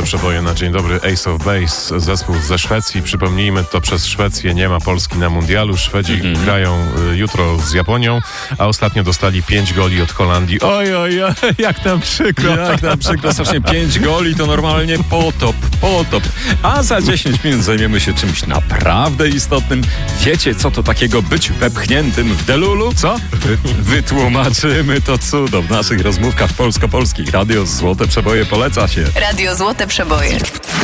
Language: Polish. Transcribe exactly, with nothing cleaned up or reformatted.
Przeboje na dzień dobry. Ace of Base, zespół ze Szwecji. Przypomnijmy, to przez Szwecję nie ma Polski na mundialu. Szwedzi mm-hmm. grają y, jutro z Japonią, a ostatnio dostali pięć goli od Holandii. Oj, oj, oj, jak nam przykro. Jak nam przykro, strasznie pięć goli to normalnie potop, potop. A za dziesięć minut zajmiemy się czymś naprawdę istotnym. Wiecie, co to takiego być wepchniętym w Delulu? Co? Wy, wytłumaczymy to cudo w naszych rozmówkach polsko-polskich. Radio Złote Przeboje poleca się. Radio Złote Przeboje.